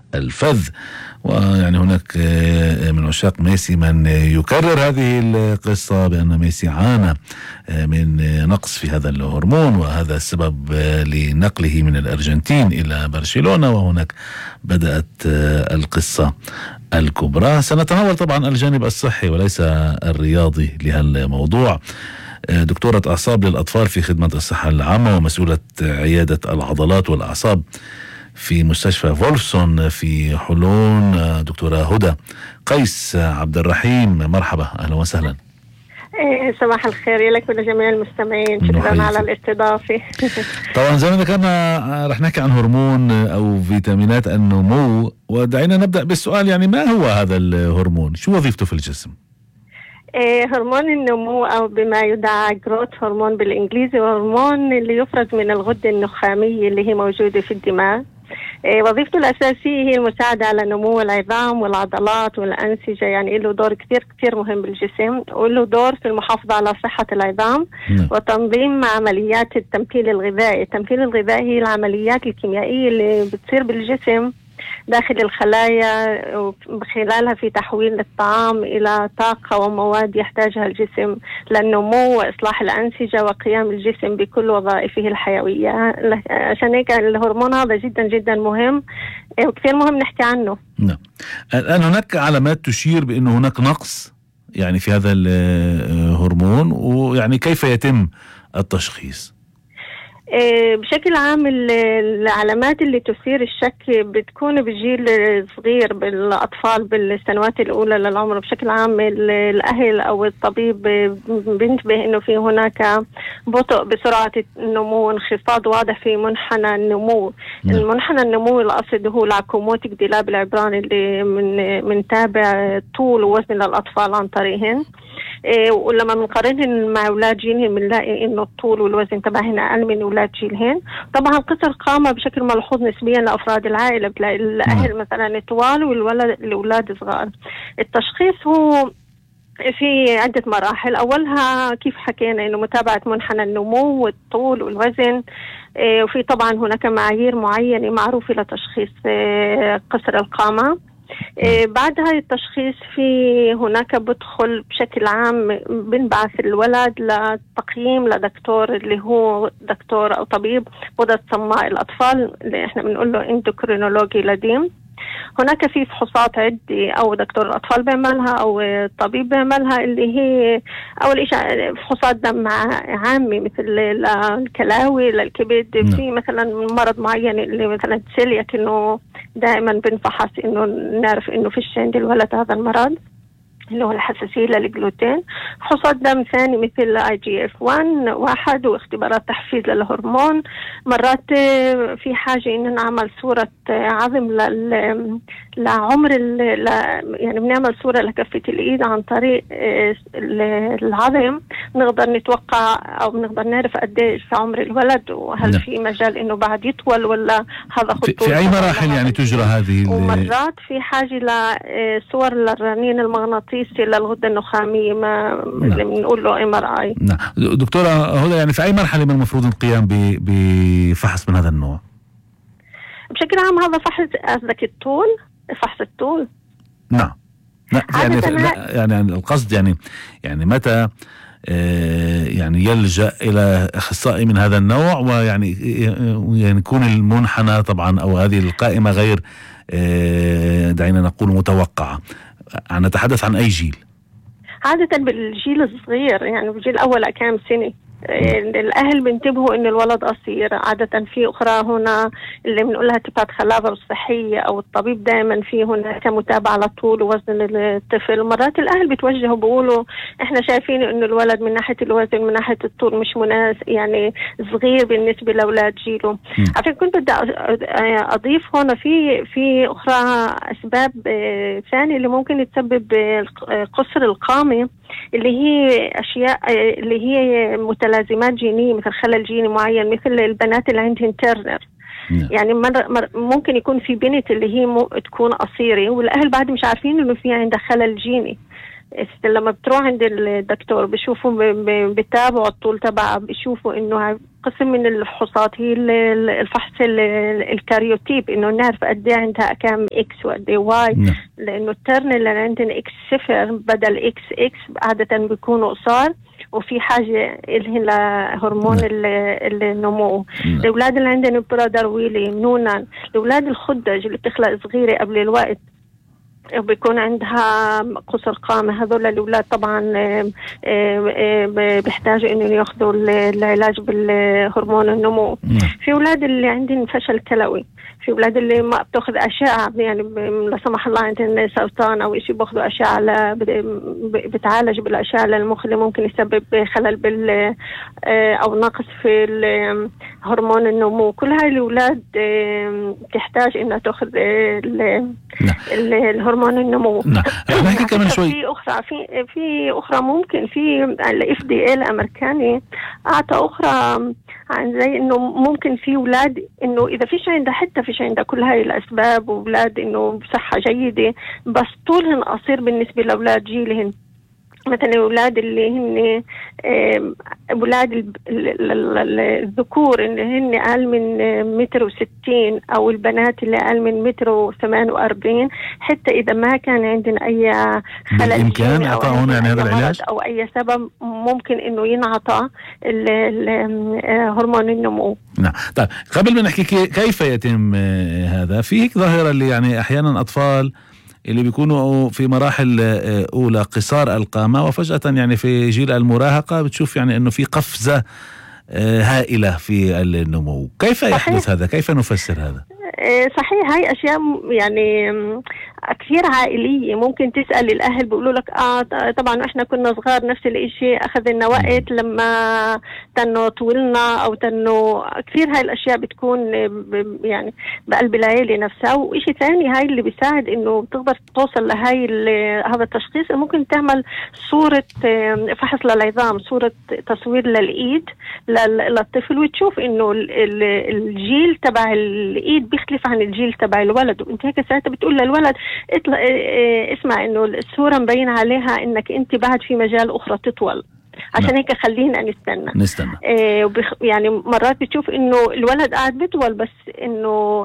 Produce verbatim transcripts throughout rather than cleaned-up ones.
الفذ. ويعني هناك من عشاق ميسي من يكرر هذه القصة بأن ميسي عانى من نقص في هذا الهرمون، وهذا السبب لنقله من الأرجنتين إلى برشلونة، وهناك بدأت القصة الكبرى. سنتناول طبعا الجانب الصحي وليس الرياضي لهالموضوع. دكتورة أعصاب للأطفال في خدمة الصحة العامة ومسؤولة عيادة العضلات والأعصاب في مستشفى فولفسون في حلون، دكتورة هدى قيس عبد الرحيم، مرحبا، أهلا وسهلا. صباح الخير لك ولجميع المستمعين، شكرا على الاستضافة. طبعا زي ما ذكرنا رح نحكي عن هرمون أو فيتامينات النمو، ودعينا نبدأ بالسؤال، يعني ما هو هذا الهرمون؟ شو وظيفته في الجسم؟ هرمون النمو أو بما يدعى جروث هرمون بالإنجليزي، هرمون اللي يفرز من الغدة النخامية اللي هي موجودة في الدماغ. وظيفته الأساسية هي المساعدة على نمو العظام والعضلات والأنسجة، يعني له دور كتير كتير مهم بالجسم، وله دور في المحافظة على صحة العظام م. وتنظيم عمليات التمثيل الغذائي. التمثيل الغذائي هي العمليات الكيميائية اللي بتصير بالجسم داخل الخلايا، وخلالها في تحويل الطعام إلى طاقة ومواد يحتاجها الجسم للنمو وإصلاح الأنسجة وقيام الجسم بكل وظائفه الحيوية. عشان هيك الهرمون هذا جدا جدا مهم وكثير مهم نحكي عنه. نعم. الآن هناك علامات تشير بأنه هناك نقص يعني في هذا الهرمون، ويعني كيف يتم التشخيص؟ بشكل عام العلامات اللي تثير الشك بتكون بالجيل الصغير، بالأطفال بالسنوات الأولى للعمر. بشكل عام الأهل أو الطبيب بينتبه إنه في هناك بطء بسرعة النمو، انخفاض واضح في منحنى النمو. م. المنحنى النمو الأصلي هو العكوموتيك ديلا بالعبراني، اللي من منتابع طول ووزن للأطفال عن طريقهن. إيه ولما بنقارنهن مع اولاد جيلهن بنلاقي انه الطول والوزن تبعهن اقل من اولاد جيلهن. طبعا قصر القامه بشكل ملحوظ نسبيا لافراد العائله، بتلاقي الاهل مثلا طوال والولد الاولاد صغار. التشخيص هو في عدة مراحل. أولها كيف حكينا إنه متابعة منحنى النمو والطول والوزن، إيه وفي طبعا هناك معايير معينة معروفة لتشخيص إيه قصر القامة. إيه بعد هاي التشخيص في هناك بدخل بشكل عام بنبعث الولد لتقييم لدكتور اللي هو دكتور أو طبيب غدد صماء الأطفال اللي احنا بنقول له اندوكرينولوجي لديم. هناك في فحوصات عدة أو دكتور الأطفال بيعملها أو الطبيب بيعملها، اللي هي أول شيء فحوصات دم عامة مثل الكلاوي للكبد. في مثلا مرض معين اللي مثلا سيلياك، إنه دائما بنفحص إنه نعرف إنه فيش عند الولد هذا المرض اللي هو الحساسية للجلوتين. فحوصات دم ثاني مثل اي جي اف واحد واختبارات تحفيز للهرمون. مرات في حاجة إن نعمل صورة عظم لل لعمر ال... يعني بنعمل صورة لكفة الإيد عن طريق العظم، نقدر نتوقع أو بنقدر نعرف قديش عمر الولد، وهل لا. في مجال إنه بعد يطول ولا هذا خطوط. في أي مراحل يعني تجرى هذه؟ ومرات في حاجة لصور للرنين المغناطيسي للغدة النخامية، ما اللي بنقول له إم آر آي. نعم دكتورة هدى، يعني في أي مرحلة من المفروض القيام بفحص من هذا النوع؟ بشكل عام هذا فحص قصدك الطول، فحص الطول. نعم لا يعني لا يعني القصد يعني يعني متى آه يعني يلجأ إلى أخصائي من هذا النوع، ويعني يعني يكون المنحنى طبعا أو هذه القائمة غير آه دعينا نقول متوقعة. نتحدث عن أي جيل؟ عادة بالجيل الصغير، يعني بالجيل الأول كام سنة. الأهل بينتبهوا إن الولد قصير. عادة في أخرى هنا اللي بنقولها تبعات خلافة الصحية أو الطبيب دائما في هناك متابعة لطول ووزن الطفل. مرات الأهل بيتوجهوا بيقولوا إحنا شايفين إن الولد من ناحية الوزن من ناحية الطول مش مناسب، يعني صغير بالنسبة لأولاد جيله. عشان كنت بدي أضيف هنا في في أخرى أسباب ثانية اللي ممكن تسبب قصر القامة، اللي هي أشياء اللي هي متلازمات جينية مثل خلل جيني معين، مثل البنات اللي عندهم تيرنر. يعني مر مر ممكن يكون في بنت اللي هي تكون قصيرة والأهل بعد مش عارفين إنه في عندها خلل جيني، لما بتروح عند الدكتور بيشوفوا بيتابعوا الطول تبعها، بيشوفوا انه قسم من الفحوصات هي الفحص الكاريوتيب، انه نعرف قد ايه عندها كام اكس وقد ايه واي، لانه الترن اللي عندنا اكس صفر بدل اكس اكس عاده بيكونوا قصار، وفي حاجه اللي هرمون النمو. الاولاد اللي عندنا برادر ويلي نونان، الاولاد الخدج اللي بتخلق صغيره قبل الوقت بيكون عندها قصر قامة، هذول الأولاد طبعا بيحتاجوا إنه ياخذوا العلاج بالهرمون النمو. في أولاد اللي عندهم فشل كلوي، في أولاد اللي ما بتاخذ أشعة، يعني لا سمح الله عندهم سرطان أو إشي بأخذوا أشعة بتعالج بالأشعة للمخ اللي ممكن يسبب خلل بال أو نقص في هرمون النمو. كل هاي الأولاد تحتاج إنها تأخذ الهرمون النمو. نعم. نحكي كمان شوي. في أخرى في في أخرى ممكن في ال إف دي إيه الأمريكاني أعطى أخرى عن زي إنه ممكن في أولاد إنه إذا فيش عندها حتى فيش عندها كل هاي الأسباب، وأولاد إنه بصحة جيدة بس طولهن قصير بالنسبة لأولاد جيلهن. مثلا الأولاد اللي هن أولاد الذكور اللي هن أقل من متر وستين، أو البنات اللي أقل من متر وثمان وأربعين، حتى إذا ما كان عندنا أي خلل بالإمكان إعطائهم يعني هذا العلاج أو أي سبب ممكن إنه ينعطى هرمون النمو. نعم. طيب قبل ما نحكي كيف يتم هذا، في هيك ظاهرة اللي يعني أحيانا أطفال اللي بيكونوا في مراحل أولى قصار القامة وفجأة يعني في جيل المراهقة بتشوف يعني أنه في قفزة هائلة في النمو. كيف يحدث هذا؟ كيف نفسر هذا؟ صحيح، هاي أشياء يعني كثير عائلية. ممكن تسأل الأهل بيقولوا لك آه طبعا إحنا كنا صغار نفس الإشي أخذ لنا وقت لما تنو طولنا أو تنو كثير. هاي الأشياء بتكون يعني بقلب العائلة نفسها. وإشي ثاني هاي اللي بيساعد إنه بتقدر توصل لهاي هذا التشخيص، ممكن تعمل صورة فحص للعظام، صورة تصوير للإيد للطفل، وتشوف إنه الجيل تبع الإيد بيختلف عن الجيل تبع الولد. وانت هيك ساعتها بتقول للولد اطلع اسمع انه الصورة مبين عليها انك انت بعد في مجال اخرى تطول، عشان هيك خلينا نستنى نستنى إيه وبخ... يعني مرات بتشوف انه الولد قاعد بيطول بس انه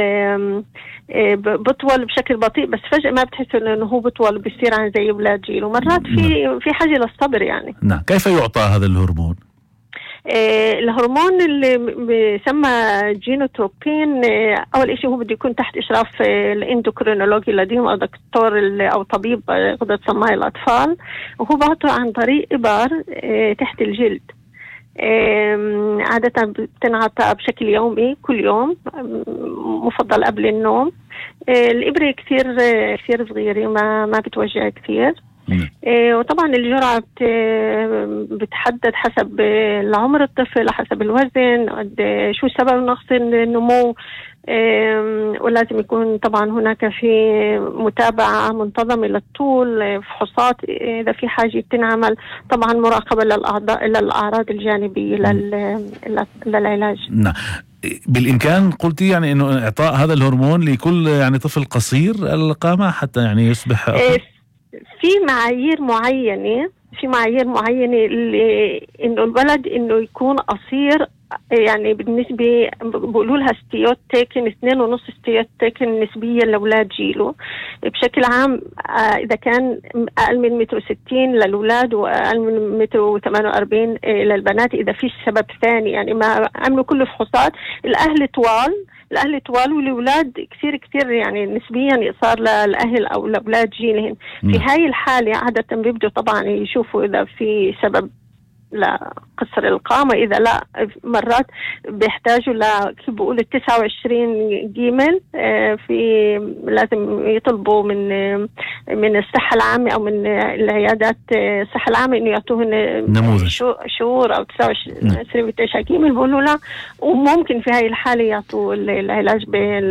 إيه بطول بشكل بطيء، بس فجأة ما بتحس انه هو بطول بيصير عن زي اولاد جيله. مرات في نعم. في حاجة للصبر يعني. نعم. كيف يعطى هذا الهرمون؟ إيه الهرمون اللي بيسمى جينوتروبين، إيه أول إشي هو بده يكون تحت إشراف إيه الاندوكرينولوجي لديهم أو دكتور أو طبيب قدرة سماعي الأطفال، وهو بعطه عن طريق إبر إيه تحت الجلد. إيه عادة بتنعطى بشكل يومي كل يوم، مفضل قبل النوم. إيه الإبرة كثير كثير صغيرة، ما ما بتوجع كثير. إيه وطبعا الجرعة بت... بتحدد حسب العمر الطفل، حسب الوزن، قد شو سبب نقص النمو. إيه ولازم يكون طبعا هناك في متابعة منتظمة للطول، فحوصات إذا في حاجة بتنعمل، طبعا مراقبة للأعضاء للأعراض الجانبية لل... للعلاج. نعم. بالإمكان قلتي يعني إنه إعطاء هذا الهرمون لكل يعني طفل قصير القامة حتى يعني يصبح إيه في معايير معينة في معايير معينة اللي إنه الولد إنه يكون قصير، يعني بالنسبة بقولوا لها ستيوت تاكن اثنين ونص ستيوت تاكن نسبيا لأولاد جيله. بشكل عام إذا كان أقل من متر وستين للأولاد وأقل من متر وثمان وأربعين للبنات، إذا فيش سبب ثاني يعني ما عملوا كل الفحوصات. الأهل طوال الأهل طوال والأولاد كثير كثير يعني نسبيا صار للأهل أو لأولاد جيلهم. في هاي الحالة عادة بيبدوا طبعا يشوفوا إذا في سبب لقصر القامة، إذا لا مرات بيحتاجوا ل كيف بقول التسعة وعشرين جيمل. في لازم يطلبوا من من الصحة العامة أو من العيادات الصحة العامة إنه يعطوهن شهور أو تسعة وعشرين وتسعة جيمل بقولوا لا، وممكن في هاي الحالة يعطوا العلاج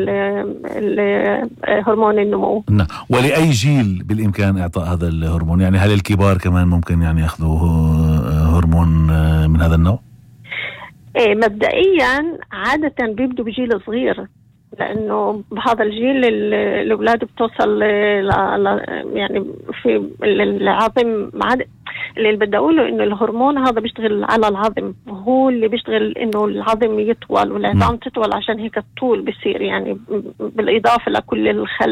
بالهرمون النمو. نعم. ولأي جيل بالإمكان إعطاء هذا الهرمون؟ يعني هل الكبار كمان ممكن يعني يأخذوا هرمون من هذا النوع؟ إيه مبدئيا عادة بيبدوا بجيل صغير، لأنه بهذا الجيل الأولاد بتوصل ل... ل... يعني في العظم معد... اللي بدي أقوله إنه الهرمون هذا بيشتغل على العظم، وهو اللي بيشتغل إنه العظم يطول والعظام تطول، عشان هيك الطول بيصير يعني بالإضافة لكل الخل